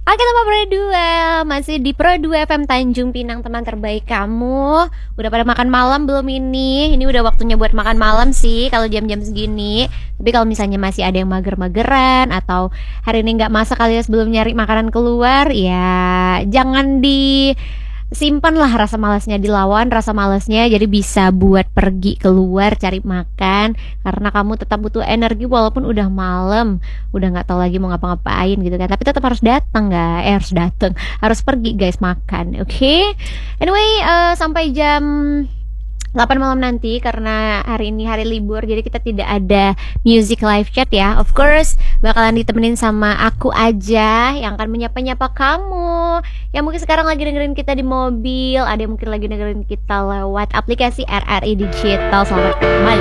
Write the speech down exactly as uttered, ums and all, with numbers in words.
Oke teman Pro dua, masih di Pro dua F M Tanjung Pinang, teman terbaik kamu. Udah pada makan malam belum ini? Ini udah waktunya buat makan malam sih kalau jam-jam segini. Tapi kalau misalnya masih ada yang mager-mageran atau hari ini nggak masak alias belum nyari makanan keluar, ya jangan di simpan lah rasa malasnya, dilawan rasa malasnya, jadi bisa buat pergi keluar cari makan karena kamu tetap butuh energi walaupun udah malam, udah nggak tahu lagi mau ngapa-ngapain gitu kan, tapi tetap harus datang guys, eh harus datang, harus pergi guys makan, oke okay? Anyway, uh, sampai jam delapan malam nanti karena hari ini hari libur jadi kita tidak ada music live chat ya. Of course bakalan ditemenin sama aku aja yang akan menyapa-nyapa kamu yang mungkin sekarang lagi dengerin kita di mobil, ada yang mungkin lagi dengerin kita lewat aplikasi R R I Digital. Selamat malam.